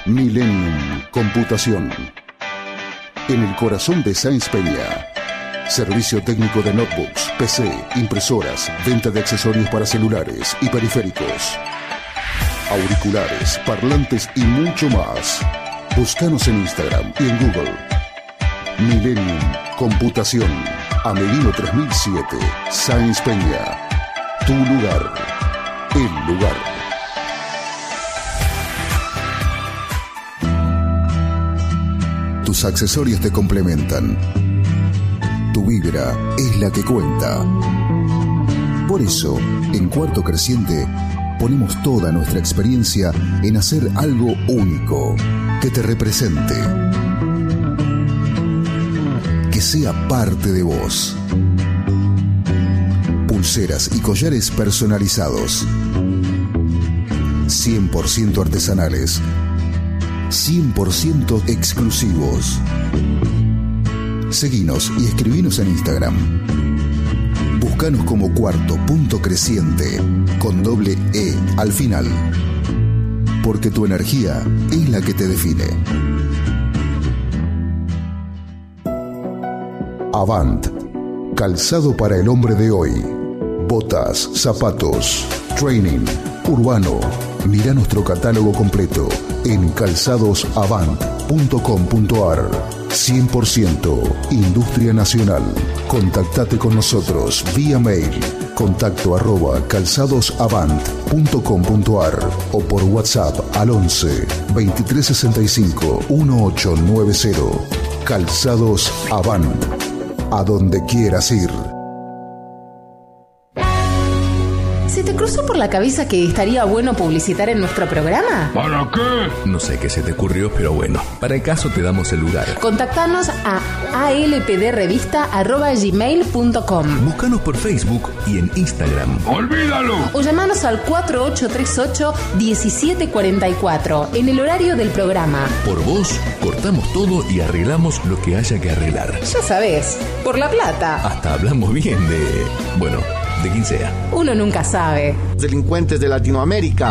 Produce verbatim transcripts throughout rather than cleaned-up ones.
Millennium Computación. En el corazón de Sáenz Peña. Servicio técnico de notebooks, P C, impresoras, venta de accesorios para celulares y periféricos, auriculares, parlantes y mucho más. Búscanos en Instagram y en Google. Millennium Computación. Amelino tres mil siete, Sáenz Peña. Tu lugar. El lugar. Tus accesorios te complementan. Tu vibra es la que cuenta. Por eso, en Cuarto Creciente, ponemos toda nuestra experiencia en hacer algo único, que te represente, que sea parte de vos. Pulseras y collares personalizados, cien por ciento artesanales, cien por ciento exclusivos. Seguinos y escribinos en Instagram. Buscanos como Cuarto Punto Creciente, con doble E al final. Porque tu energía es la que te define. Avant. Calzado para el hombre de hoy. Botas, zapatos, training, urbano. Mira nuestro catálogo completo en calzados avant punto com punto ar. cien por ciento Industria Nacional. Contactate con nosotros vía mail, contacto arroba calzadosavant punto com punto ar o por WhatsApp al once, veintitrés sesenta y cinco, dieciocho noventa. Calzados Avant. A donde quieras ir. ¿Se te cruzó por la cabeza que estaría bueno publicitar en nuestro programa? ¿Para qué? No sé qué se te ocurrió, pero bueno, para el caso te damos el lugar. Contactanos a alpdrevista arroba gmail punto com. Búscanos por Facebook y en Instagram. ¡Olvídalo! O llamanos al cuatro ocho tres ocho, diecisiete cuarenta y cuatro en el horario del programa. Por vos, cortamos todo y arreglamos lo que haya que arreglar. Ya sabés, por la plata. Hasta hablamos bien de... bueno... de quien sea. Uno nunca sabe. Delincuentes de Latinoamérica.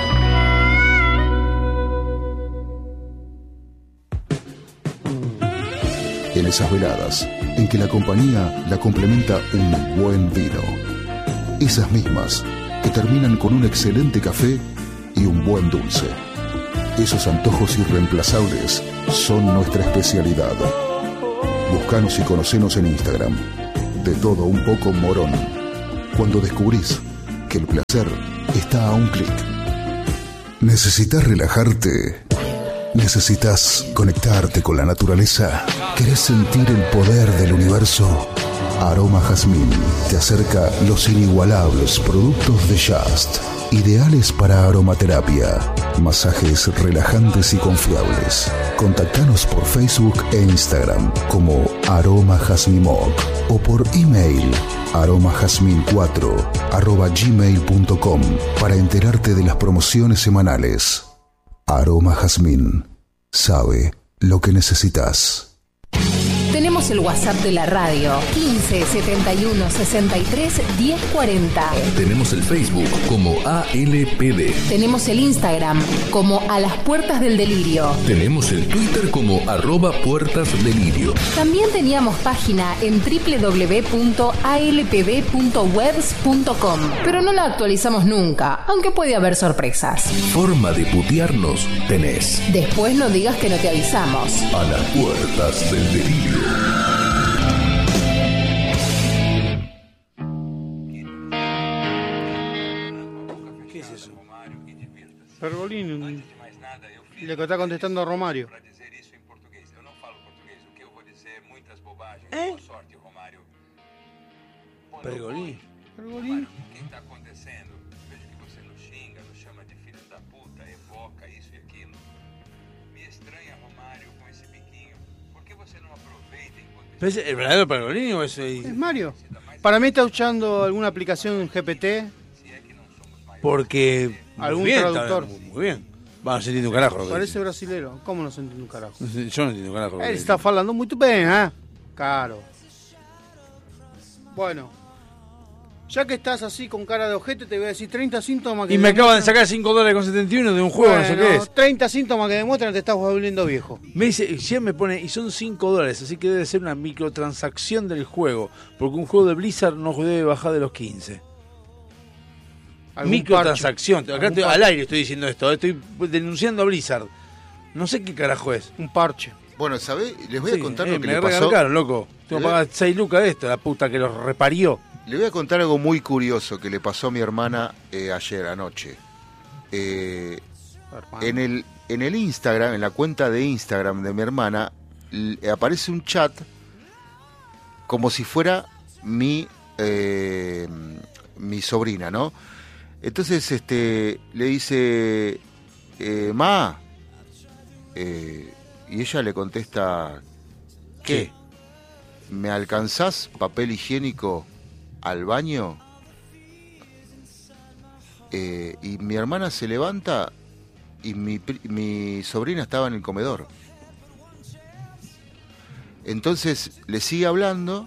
En esas veladas en que la compañía la complementa un buen vino. Esas mismas que terminan con un excelente café y un buen dulce. Esos antojos irreemplazables son nuestra especialidad. Búscanos y conocenos en Instagram. De todo un poco Morón. Cuando descubrís que el placer está a un clic. ¿Necesitas relajarte? ¿Necesitas conectarte con la naturaleza? ¿Querés sentir el poder del universo? Aroma Jazmín te acerca los inigualables productos de Just, ideales para aromaterapia, masajes relajantes y confiables. Contactanos por Facebook e Instagram como Aroma Jazmimoc o por email aromajazmin cuatro arroba gmail punto com para enterarte de las promociones semanales. Aroma Jazmín sabe lo que necesitas. Tenemos el WhatsApp de la radio, quince, setenta y uno, sesenta y tres, diez, cuarenta. Tenemos el Facebook como A L P D. Tenemos el Instagram como A las Puertas del Delirio. Tenemos el Twitter como arroba Puertas Delirio. También teníamos página en doble u doble u doble u punto a l p d punto webs punto com, pero no la actualizamos nunca, aunque puede haber sorpresas. Forma de putearnos tenés. Después no digas que no te avisamos. A las Puertas del Delirio. ¿Qué es eso? Pergolini, le está contestando a Romario. ¿Eh? Pergolini. Pergolini. ¿Es el verdadero Pergolini o eso? Es Mario. Para mí está usando alguna aplicación G P T. Porque... Algún bien, traductor. Está, muy bien. Va, no se entiende un carajo. Parece brasilero. ¿Cómo no se entiende un carajo? Yo no entiendo un carajo. Él está hablando muy bien, ¿eh? Claro. Bueno. Ya que estás así con cara de ojete, te voy a decir treinta síntomas que... Y me acaban de sacar cinco dólares con setenta y uno de un juego, bueno, no sé qué es. treinta síntomas que demuestran que te estás volviendo viejo. Me dice, ya me pone, y son cinco dólares, así que debe ser una microtransacción del juego. Porque un juego de Blizzard no debe bajar de los quince. Microtransacción. Acá estoy, al aire estoy diciendo esto, estoy denunciando a Blizzard. No sé qué carajo es. Un parche. Bueno, ¿sabés? Les voy Sí, a contar eh, lo que me le pasó. regarcaron, loco. Tengo que Le- pagar seis lucas de esto, la puta que los reparió. Le voy a contar algo muy curioso que le pasó a mi hermana eh, ayer, anoche. Eh, en el en el Instagram, en la cuenta de Instagram de mi hermana, l- aparece un chat como si fuera mi eh, mi sobrina, ¿no? Entonces, este, le dice, eh, ma, eh, y ella le contesta, ¿qué? ¿Me alcanzás papel higiénico al baño? Eh, y mi hermana se levanta y mi, pri- mi sobrina estaba en el comedor. Entonces le sigue hablando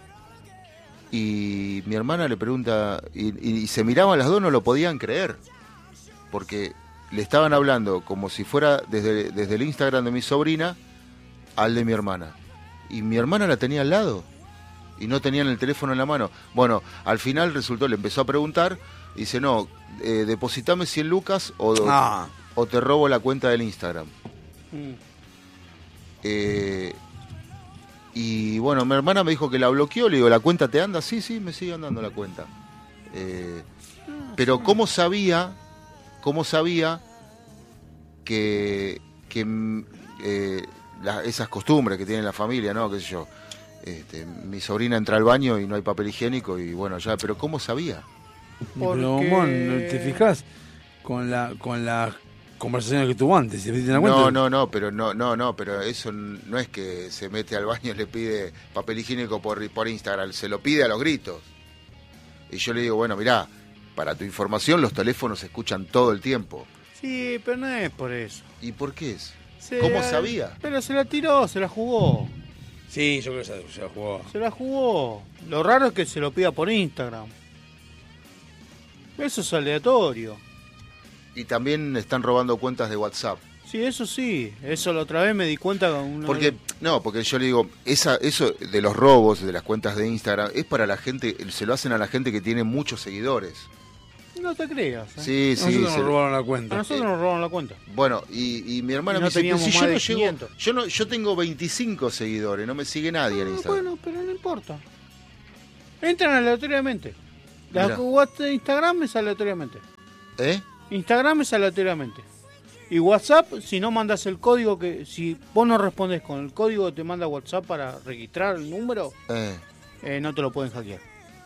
y mi hermana le pregunta, y, y se miraban las dos, no lo podían creer, porque le estaban hablando como si fuera desde, desde el Instagram de mi sobrina al de mi hermana. Y mi hermana la tenía al lado y no tenían el teléfono en la mano. Bueno, al final resultó, le empezó a preguntar, y dice, no, eh, depositame cien lucas o, Ah. o te robo la cuenta del Instagram. Mm. Eh, y bueno, mi hermana me dijo que la bloqueó, le digo, ¿la cuenta te anda? Sí, sí, me sigue andando la cuenta. Eh, pero ¿cómo sabía, cómo sabía que, que mm, eh, la- esas costumbres que tiene la familia, ¿no? Qué sé yo. Este, mi sobrina entra al baño y no hay papel higiénico y bueno, ya, pero ¿cómo sabía? Porque- Pero, Mon, ¿te fijas con la con las conversaciones que tuvo antes? ¿Se te cuenta? No, no, no, pero no, no, no, pero eso n- no es que se mete al baño y le pide papel higiénico por, por Instagram, se lo pide a los gritos. Y yo le digo, bueno, mirá, para tu información los teléfonos se escuchan todo el tiempo. Sí, pero no es por eso. ¿Y por qué es? Se ¿Cómo la- sabía? Pero se la tiró, se la jugó. Sí, yo creo que se, se la jugó. Se la jugó. Lo raro es que se lo pida por Instagram. Eso es aleatorio. Y también están robando cuentas de WhatsApp. Sí, eso sí. Eso la otra vez me di cuenta con una... Porque, no, porque yo le digo, esa, eso de los robos de las cuentas de Instagram es para la gente, se lo hacen a la gente que tiene muchos seguidores. No te creas. ¿eh? Sí, sí. Nosotros se- nos robaron la A cuenta. nosotros nos robaron la cuenta. Bueno, y, y mi hermana Y no me dice, pero teníamos si más yo de no llego, quinientos. yo no, yo tengo veinticinco seguidores, no me sigue nadie en Ah, Instagram. bueno, pero no importa. Entran aleatoriamente. La Mirá. WhatsApp, Instagram es aleatoriamente. ¿Eh? Instagram es aleatoriamente. Y WhatsApp, si no mandas el código que... Si vos no respondes con el código que te manda WhatsApp para registrar el número, Eh, eh, no te lo pueden hackear.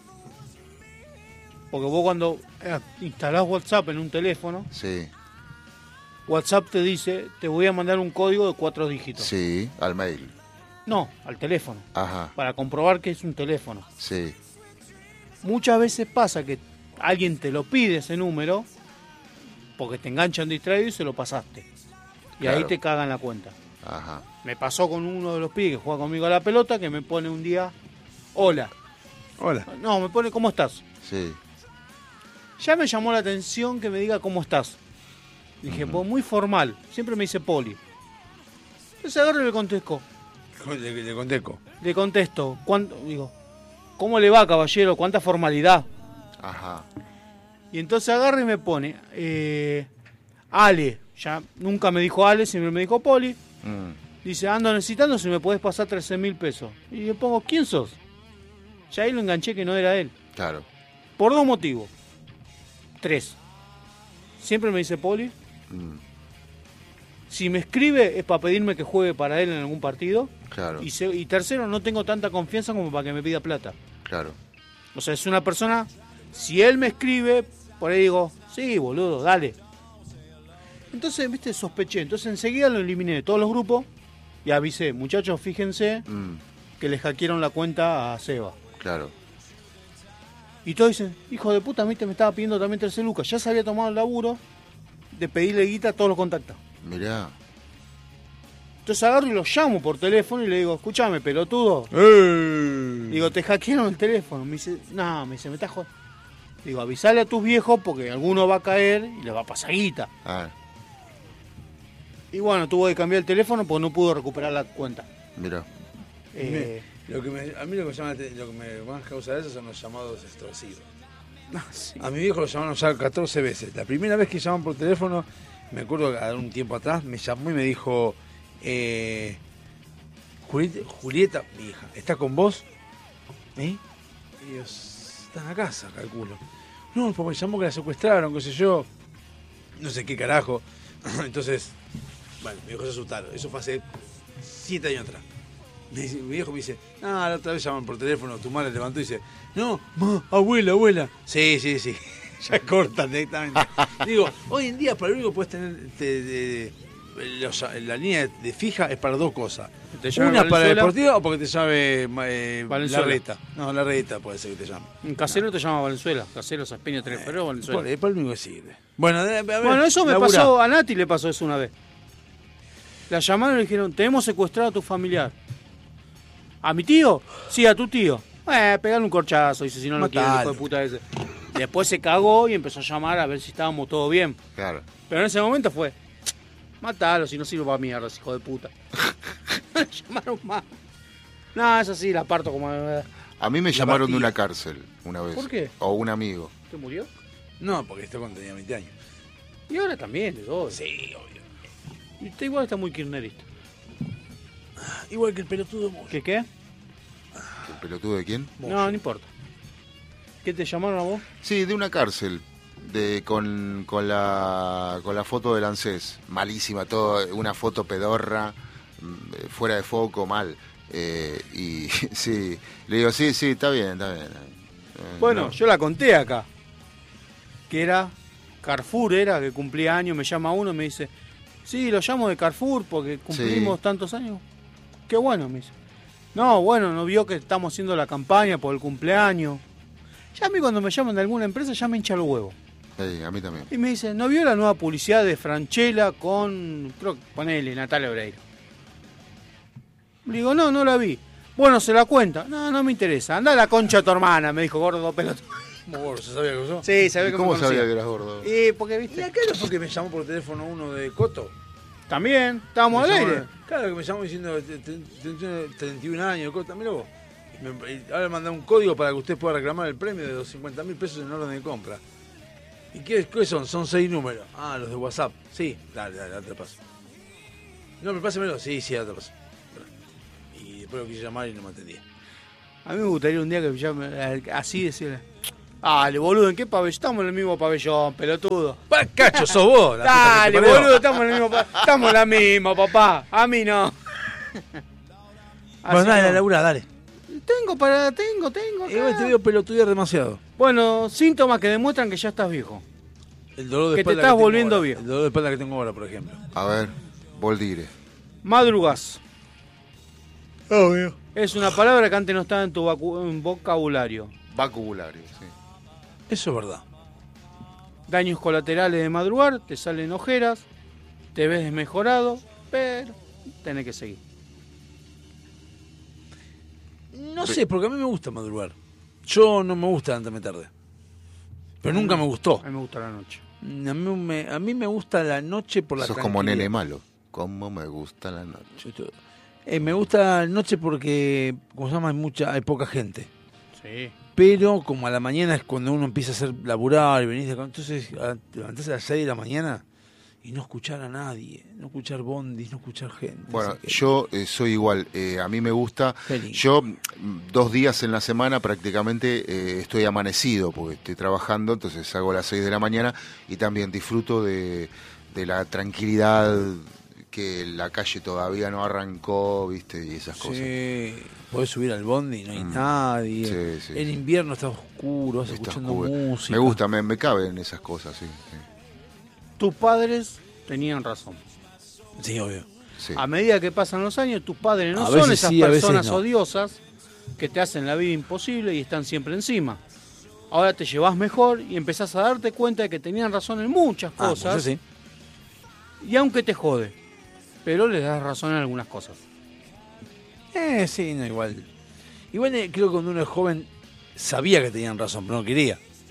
Porque vos cuando eh, instalás WhatsApp en un teléfono, sí, WhatsApp te dice, te voy a mandar un código de cuatro dígitos. sí, al mail. No, al teléfono. Ajá, Para comprobar que es un teléfono. sí, Muchas veces pasa que alguien te lo pide ese número porque te enganchan distraído y se lo pasaste. Y Claro. ahí te cagan la cuenta. ajá. Me pasó con uno de los pibes que juega conmigo a la pelota que me pone un día, hola. Hola. No, me pone, ¿cómo estás? Sí, Ya me llamó la atención que me diga cómo estás. Dije, pues muy formal. Siempre me dice Poli. Entonces agarro y le contesto. Le, le contesto. Le contesto. ¿Cuánto? Digo, ¿cómo le va, caballero? ¿Cuánta formalidad? ajá. Y entonces agarra y me pone, eh, Ale. Ya nunca me dijo Ale, siempre me dijo Poli. Mm, Dice, ando necesitando si me podés pasar trece mil pesos. Y le pongo, ¿quién sos? Ya ahí lo enganché que no era él. claro. Por dos motivos. Tres. Siempre me dice Poli. Mm, Si me escribe es para pedirme que juegue para él en algún partido. claro, Y, se- y tercero, no tengo tanta confianza como para que me pida plata. claro. O sea, es una persona... Si él me escribe, por ahí digo, sí, boludo, dale. Entonces, viste, sospeché. Entonces enseguida lo eliminé de todos los grupos y avisé, muchachos, fíjense Mm, que le hackearon la cuenta a Seba. claro. Y todos dicen, hijo de puta, a mí te me estaba pidiendo también trece lucas. Ya se había tomado el laburo de pedirle guita a todos los contactos. Mirá. Entonces agarro y lo llamo por teléfono y le digo, escúchame, pelotudo. ¡Eh! Digo, te hackearon el teléfono. Me dice, no, me dice, me estás jodiendo. Digo, avisale a tus viejos porque alguno va a caer y le va a pasar guita. Ah, Y bueno, tuvo que cambiar el teléfono porque no pudo recuperar la cuenta. mira. Eh, Lo que me, a mí lo que, llama, lo que me más causa eso son los llamados extorsivos. ah, sí. A mi viejo lo llamaron ya catorce veces. La primera vez que llaman por teléfono, me acuerdo que un tiempo atrás me llamó y me dijo, eh, Julieta, Julieta, mi hija, ¿está con vos? ¿Eh? Y yo, está en la casa, calculo. No, porque me llamó que la secuestraron, qué sé yo. No sé qué carajo. Entonces, bueno, mi viejo se asustaron. Eso fue hace siete años atrás. Me dice- mi viejo me dice, ah, la otra vez llaman por teléfono, tu madre levantó y dice, no, ma, abuela, abuela. Sí, sí, sí. Ya cortan directamente. Digo, hoy en día para lo único que puedes tener te- de- los- la línea de fija es para dos cosas. ¿Te llame Una para Valenzuela? deportiva o porque te llame eh, Valenzuela. Larreta. No, Larreta puede ser que te llame. Un casero te llama Valenzuela. Casero, Saspeña, Tres Perros, Valenzuela. Por, es para lo único que sirve. Bueno, a ver, Bueno, eso me laburá. pasó, a Nati le pasó eso una vez. La llamaron y le dijeron, tenemos secuestrado a tu familiar. ¿A mi tío? Sí, a tu tío. Eh, pegarle un corchazo, dice, si no lo quiere, el hijo Matalo. de puta ese. Después se cagó y empezó a llamar a ver si estábamos todo bien. Claro. Pero en ese momento fue, matalo, si no sirve para mierda, ese hijo de puta. No le llamaron más. No, es así, la parto como... A mí me La llamaron de partida. una cárcel una vez. ¿Por qué? O un amigo. ¿Te murió? No, porque esto cuando tenía veinte años. Y ahora también, de todo. Sí, obvio. Y usted igual está muy kirchnerista. Igual que el pelotudo Moyo. ¿Qué qué? ¿El pelotudo de quién? No, no importa. ¿Qué te llamaron a vos? Sí, de una cárcel. De, con, con, la, con la foto del ANSES. Malísima, todo, una foto pedorra, mm, fuera de foco, mal. Eh, y sí, le digo, sí, sí, está bien, está bien. Eh, Bueno, no. yo la conté acá. Que era Carrefour, era que cumplía años, me llama uno y me dice, sí, lo llamo de Carrefour porque cumplimos Sí. tantos años. Qué bueno, me dice. No, bueno, no vio que estamos haciendo la campaña por el cumpleaños. Ya a mí cuando me llaman de alguna empresa ya me hincha el huevo. Sí, a mí también. Y me dice, ¿no vio la nueva publicidad de Franchella con, creo que ponele, Natalia Oreiro? Le digo, no, no la vi. Bueno, se la cuenta. No, no me interesa. Anda a la concha de tu hermana, me dijo gordo pelota. Muy gordo, ¿se sabía que usó? Sí, sabía ¿Y que cómo me sabía conocía. que eras gordo? Y porque, ¿Y viste, acá no fue que me llamó por teléfono uno de Coto? también, estábamos al Me llamó- aire. Claro, que me llamó diciendo te- te- te- te- treinta y un años, Coto, mira vos. Y me- y ahora me mandó un código para que usted pueda reclamar el premio de los cincuenta mil pesos en orden de compra. ¿Y qué, qué son? Son seis números. Ah, los de WhatsApp. Sí, dale, dale, dale, te paso. No, pero pásemelo. Sí, sí, dale, te paso. Y después lo quise llamar y no me atendía. A mí me gustaría un día que me llame, así decirle, dale, boludo, ¿en qué pabellón? Estamos en el mismo pabellón, pelotudo. Pa, cacho, sos vos. la puta que Dale, te parió. boludo, estamos en el mismo pabellón. Estamos en la misma, papá. A mí no. Bueno, Así dale, no. la labura, dale. Tengo para, tengo, tengo. acá. Igual te veo pelotudear demasiado. Bueno, síntomas que demuestran que ya estás viejo. El dolor de Que te espalda estás tengo volviendo ahora. viejo. El dolor de espalda que tengo ahora, por ejemplo. A ver, Voldire. Madrugas. Obvio. Es una palabra que antes no estaba en tu vacu- en vocabulario. Vocabulario, sí. Eso es verdad. Daños colaterales de madrugar, te salen ojeras, te ves desmejorado, pero tenés que seguir. No sé, porque a mí me gusta madrugar. Yo no me gusta levantarme tarde. Pero nunca me gustó. A mí me gusta la noche. A mí me, a mí me gusta la noche por la Sos como tranquilidad. nene malo. Cómo me gusta la noche. Yo estoy- Eh, me gusta la noche porque, como se llama, hay, mucha, hay poca gente. Sí. Pero como a la mañana es cuando uno empieza a hacer laburar y venís de... Entonces, a- levantarse a las seis de la mañana y no escuchar a nadie, no escuchar bondis, no escuchar gente. Bueno, así que- yo eh, soy igual. Eh, a mí me gusta. Qué lindo. Yo mm, dos días en la semana prácticamente eh, estoy amanecido porque estoy trabajando, entonces salgo a las seis de la mañana y también disfruto de, de la tranquilidad, que la calle todavía no arrancó, viste, y esas cosas. Sí, podés subir al bondi y no hay Mm. nadie. Sí, sí, el sí. invierno está oscuro, vas Está escuchando oscuro. música. Me gusta, me, me caben esas cosas, sí. Sí. Tus padres tenían razón. Sí, obvio. Sí. A medida que pasan los años, tus padres no A son veces esas sí, a veces personas no. odiosas que te hacen la vida imposible y están siempre encima. Ahora te llevas mejor y empezás a darte cuenta de que tenían razón en muchas Ah, cosas. pues sí. Y aunque te jode, pero les das razón en algunas cosas. Eh, sí, no, igual. Igual eh, creo que cuando uno es joven sabía que tenían razón, pero no quería.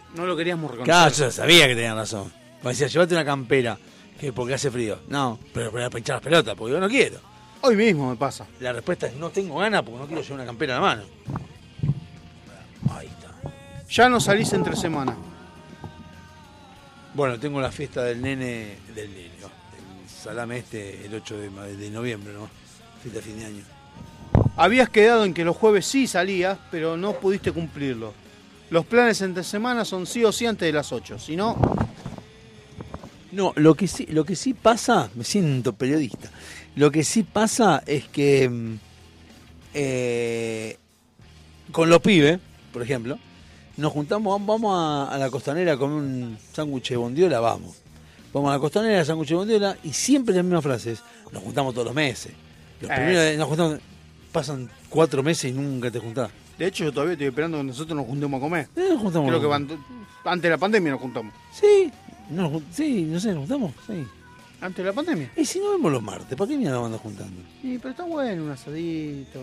No lo queríamos reconocer. Claro, yo sabía que tenían razón. Me decía, llévate una campera, que porque hace frío. No, pero para pinchar las pelotas, porque yo no quiero. Hoy mismo me pasa. La respuesta es, no tengo ganas porque no quiero llevar una campera en la mano. Ahí está. Ya no salís entre semana. Bueno, tengo la fiesta del nene, del nene, ¿no? El salame este, el ocho de, de noviembre, ¿no? Fiesta de fin de año. Habías quedado en que los jueves sí salías, pero no pudiste cumplirlo. Los planes entre semana son sí o sí antes de las ocho, si no... No, lo que sí, lo que sí pasa, me siento periodista, lo que sí pasa es que eh, con los pibes, por ejemplo, nos juntamos, vamos a, a la Costanera con un sándwich de bondiola, vamos. Vamos a la Costanera, sándwich de bondiola, y siempre las mismas frases. Nos juntamos todos los meses. Los Eh. primeros nos juntamos, pasan cuatro meses y nunca te juntás. De hecho, yo todavía estoy esperando que nosotros nos juntemos a comer. Eh, nos juntamos. Creo que van- antes de la pandemia nos juntamos. Sí, nos jun- sí, no sé, nos juntamos, sí. Antes de la pandemia. Y si no vemos los martes, ¿para qué mierda nos andan juntando? Sí, pero está bueno, un asadito.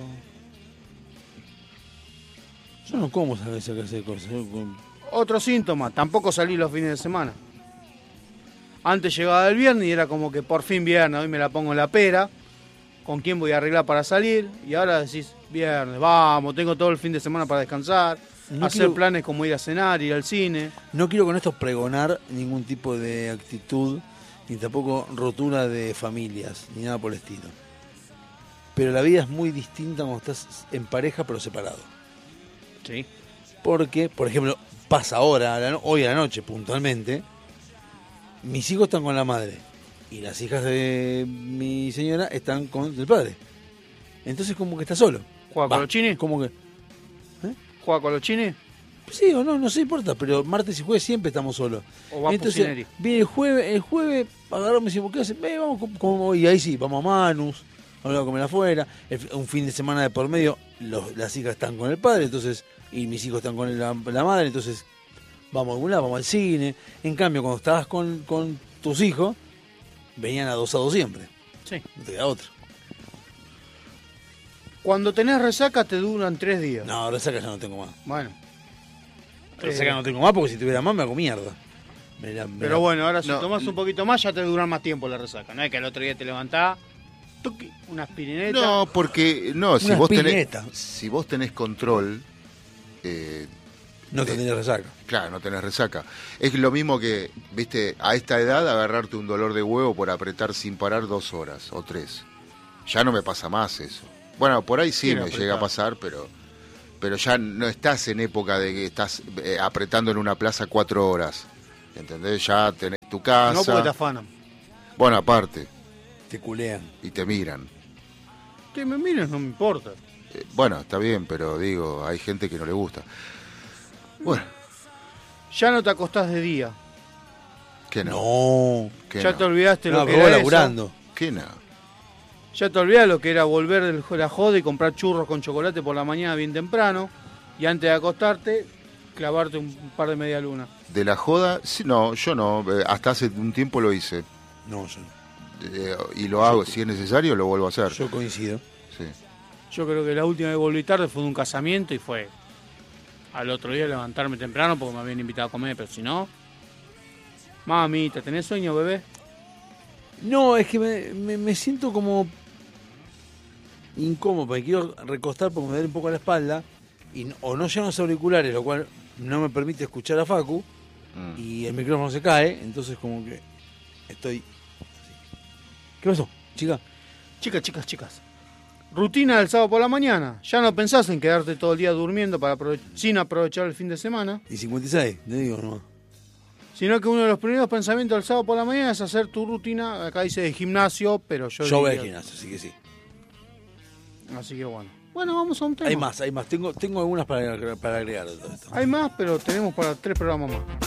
Yo no como esa esa clase de cosas. Yo com- Otro síntoma, tampoco salí los fines de semana. Antes llegaba el viernes y era como que por fin viernes, hoy me la pongo en la pera. ¿Con quién voy a arreglar para salir? Y ahora decís, viernes, vamos, tengo todo el fin de semana para descansar, No hacer quiero- planes como ir a cenar, ir al cine. No quiero con esto pregonar ningún tipo de actitud, ni tampoco rotura de familias, ni nada por el estilo. Pero la vida es muy distinta cuando estás en pareja pero separado. Sí. Porque, por ejemplo, pasa ahora, a la no- hoy a la noche puntualmente, mis hijos están con la madre y las hijas de mi señora están con el padre. Entonces como que está solo. ¿Juega Va, con los chinis? Como que... ¿Juega con los chinis? Sí o no, no se importa, pero martes y jueves siempre estamos solos. ¿O va a Entonces, Pucineri? viene el jueves, el jueves agarramos y decimos, ¿qué hacen? Ve, vamos, como- como- y ahí sí, vamos a Manus, vamos a comer afuera. El- un fin de semana de por medio, los- las hijas están con el padre, entonces, y mis hijos están con la, la madre, entonces vamos a algún lado, vamos al cine. En cambio, cuando estabas con, con tus hijos, venían adosados siempre. Sí. No te queda otra. Cuando tenés resaca te duran tres días. No, resaca ya no tengo más. Bueno. Resaca Eh, no tengo más porque si tuviera más me hago mierda. Me la- me Pero la- bueno, ahora si No. tomás un poquito más ya te dura más tiempo la resaca. No es que el otro día te levantás, tuqui, una aspirineta. No, porque no, si Una vos tenés espineta. si vos tenés control, eh, No te tenés resaca. claro, no tenés resaca. Es lo mismo que, viste, a esta edad agarrarte un dolor de huevo por apretar sin parar dos horas o tres. Ya no me pasa más eso. Bueno, por ahí sí Quiero me apretar. llega a pasar, pero pero ya no estás en época de que estás eh, apretando en una plaza cuatro horas. ¿Entendés? Ya tenés tu casa. No porque te afanan. Bueno, aparte, Te culean. y te miran. Que me mires no me importa. Eh, bueno, está bien, pero digo, hay gente que no le gusta. Bueno, Ya no te acostás de día. que no. No. que ya no. te olvidaste No, lo que pero vos era laburando. eso. Que no. Ya te olvidás lo que era volver de la joda y comprar churros con chocolate por la mañana bien temprano. Y antes de acostarte, clavarte un par de media luna. De la joda, sí, no, yo no. eh, Hasta hace un tiempo lo hice. No, yo, Eh, y lo hago, si es necesario, lo vuelvo a hacer. yo coincido. Sí. Yo creo que la última vez que volví tarde fue de un casamiento y fue al otro día levantarme temprano porque me habían invitado a comer, pero si no... Mamita, ¿tenés sueño, bebé? No, es que me, me, me siento como incómodo, porque quiero recostar porque me duele un poco la espalda, y, no- o no llegan los auriculares, lo cual no me permite escuchar a Facu, Mm. y el micrófono se cae, entonces como que estoy así. ¿Qué pasó, chica? Chicas, chicas, chicas. Rutina del sábado por la mañana. Ya no pensás en quedarte todo el día durmiendo para aprove- sin aprovechar el fin de semana, Y cincuenta y seis, te digo nomás. sino que uno de los primeros pensamientos del sábado por la mañana es hacer tu rutina. Acá dice de gimnasio, pero yo... Yo voy al diría- gimnasio, así que sí. Así que bueno. Bueno, vamos a un tema. Hay más, hay más. Tengo, tengo algunas para, agregar- para agregar de todo esto. Hay más, pero tenemos para tres programas más.